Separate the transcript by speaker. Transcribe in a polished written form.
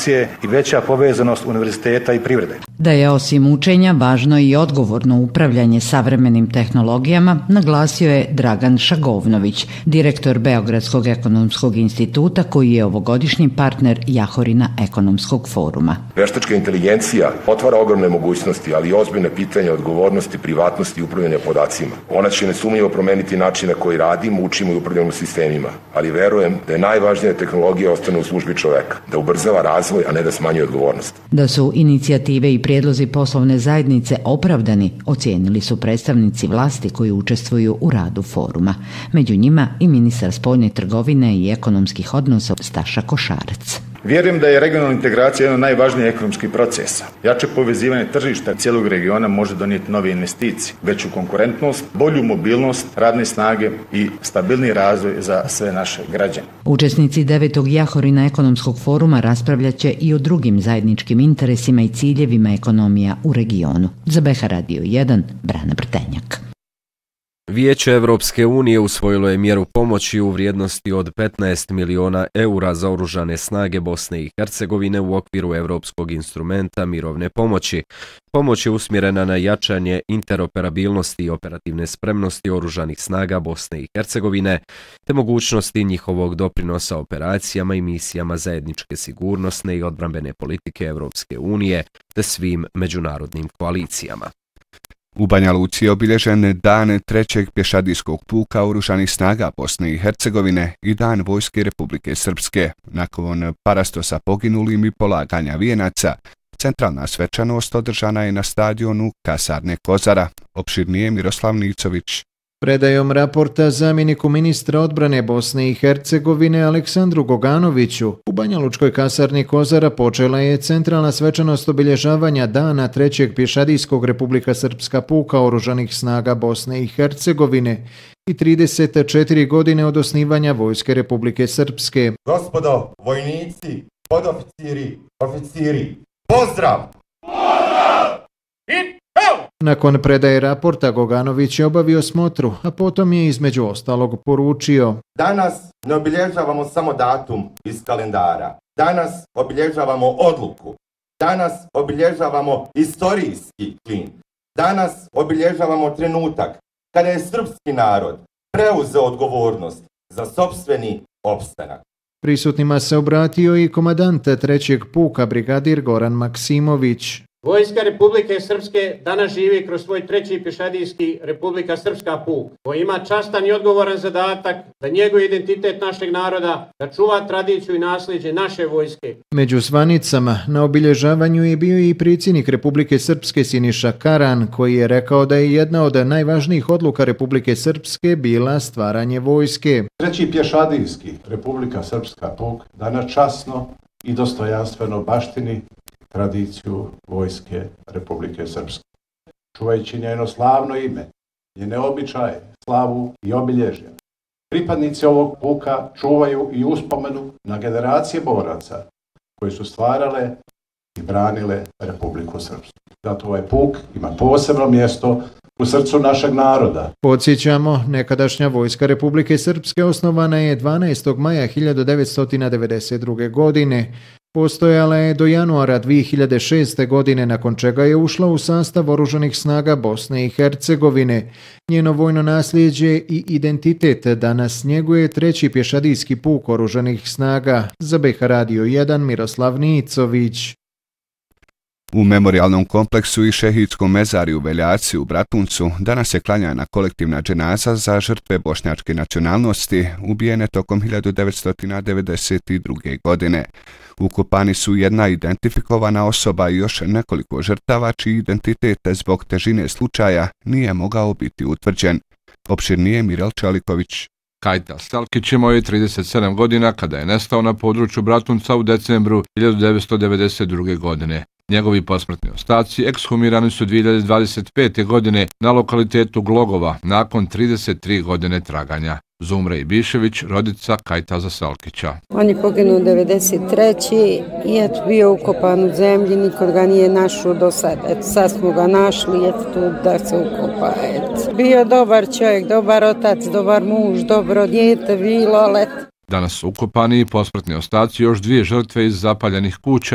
Speaker 1: inovacije i veća povezanost univerziteta i privrede.
Speaker 2: Da je osim učenja važno i odgovorno upravljanje savremenim tehnologijama, naglasio je Dragan Šagovnović, direktor Beogradskog ekonomskog instituta koji je ovogodišnji partner Jahorina ekonomskog foruma.
Speaker 3: Veštačka inteligencija otvara ogromne mogućnosti, ali i ozbiljne pitanja odgovornosti, privatnosti i upravljanja podacima. Ona će nesumnjivo promeniti način na koji radimo, učimo i upravljamo sistemima, ali verujem da je najvažnija tehnologija ostane u službi čoveka, da ubrzava razvoj, a ne da smanjuje odgovornost.
Speaker 2: Da su inicijative i prijedlozi poslovne zajednice opravdani, ocijenili su predstavnici vlasti koji učestvuju u radu foruma. Među njima i ministar spoljne trgovine i ekonomskih odnosa Staša Košarac.
Speaker 4: Vjerujem da je regionalna integracija jedan od najvažnijih ekonomskih procesa. Jače povezivanje tržišta cijelog regiona može donijeti nove investicije, veću konkurentnost, bolju mobilnost radne snage i stabilni razvoj za sve naše građane.
Speaker 2: Učesnici 9. Jahorina ekonomskog foruma raspravljaće i o drugim zajedničkim interesima i ciljevima ekonomija u regionu. Za BH Radio 1, Brana Brtenjak.
Speaker 5: Vijeće Evropske unije usvojilo je mjeru pomoći u vrijednosti od 15 miliona eura za oružane snage Bosne i Hercegovine u okviru Evropskog instrumenta mirovne pomoći. Pomoć je usmjerena na jačanje interoperabilnosti i operativne spremnosti oružanih snaga Bosne i Hercegovine, te mogućnosti njihovog doprinosa operacijama i misijama zajedničke sigurnosne i odbrambene politike Evropske unije, te svim međunarodnim koalicijama.
Speaker 6: U Banja Luci je obilježen dan 3. pješadijskog puka oružanih snaga Bosne i Hercegovine i dan Vojske Republike Srpske. Nakon parastosa poginulim i polaganja vijenaca, centralna svečanost održana je na stadionu kasarne Kozara. Opširnije Miroslav Nicović.
Speaker 7: Predajom raporta zamjeniku ministra odbrane Bosne i Hercegovine Aleksandru Goganoviću u Banjalučkoj kasarni Kozara počela je centralna svečanost obilježavanja dana 3. pješadijskog Republika Srpska puka oružanih snaga Bosne i Hercegovine i 34 godine od osnivanja Vojske Republike Srpske.
Speaker 8: Gospodo, vojnici, podoficiri, oficiri, pozdrav! Pozdrav! I
Speaker 7: Nakon predaje raporta Goganović je obavio smotru, a potom je između ostalog poručio:
Speaker 8: Danas ne obilježavamo samo datum iz kalendara. Danas obilježavamo odluku. Danas obilježavamo istorijski čin. Danas obilježavamo trenutak kada je srpski narod preuzeo odgovornost za sopstveni opstanak.
Speaker 7: Prisutnima se obratio i komandant 3. puka brigadir Goran Maksimović.
Speaker 9: Vojska Republike Srpske danas živi kroz svoj 3. pješadijski Republika Srpska puk, koji ima častan i odgovoran zadatak da njeguje identitet našeg naroda, da čuva tradiciju i nasljeđe naše vojske.
Speaker 7: Među zvanicama na obilježavanju je bio i predsjednik Republike Srpske Siniša Karan, koji je rekao da je jedna od najvažnijih odluka Republike Srpske bila stvaranje vojske.
Speaker 10: 3. pješadijski Republika Srpska puk danas časno i dostojanstveno baštini tradiciju Vojske Republike Srpske. Čuvajući njeno slavno ime, njene običaje, slavu i obilježja, pripadnici ovog puka čuvaju i uspomenu na generacije boraca koji su stvarale i branile Republiku Srpsku. Zato ovaj puk ima posebno mjesto u srcu našeg naroda.
Speaker 7: Podsjećamo, nekadašnja Vojska Republike Srpske osnovana je 12. maja 1992. godine. Postojala je do januara 2006. godine, nakon čega je ušla u sastav oružanih snaga Bosne i Hercegovine. Njeno vojno nasljeđe i identitet danas njeguje 3. pješadijski puk oružanih snaga. Za BH Radio 1, Miroslav Nicović.
Speaker 6: U memorialnom kompleksu i šehidskom mezariju u Veljaci u Bratuncu danas je klanjana kolektivna dženaza za žrtve bošnjačke nacionalnosti ubijene tokom 1992. godine. Ukopani su jedna identifikovana osoba i još nekoliko žrtava čiji identitet zbog težine slučaja nije mogao biti utvrđen. Opširnije Mirel Čeliković.
Speaker 11: Kajta Stalkić imao je 37 godina kada je nestao na području Bratunca u decembru 1992. godine. Njegovi posmrtni ostaci ekshumirani su 2025. godine na lokalitetu Glogova nakon 33 godine traganja. Zumra Ibišević, rodica Kajtaza Salkića.
Speaker 12: On je poginuo 93. i je bio ukopan u zemlji, nikod ga nije našao do sada. Sad smo ga našli i tu da se ukopa. Bio dobar čovjek, dobar otac, dobar muž, dobro dijete, bilo let.
Speaker 11: Danas su ukopani posmrtni ostaci još 2 žrtve iz zapaljenih kuća